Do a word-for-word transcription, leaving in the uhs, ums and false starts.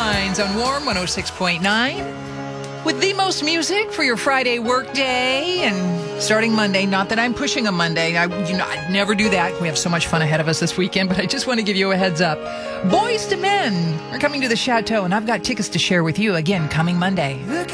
Lines on Warm one oh six point nine. With the most music for your Friday work day and starting Monday. Not that I'm pushing a Monday. I, you know, I'd never do that. We have so much fun ahead of us this weekend, but I just want to give you a heads up. Boys to Men are coming to the Chateau, and I've got tickets to share with you again coming Monday.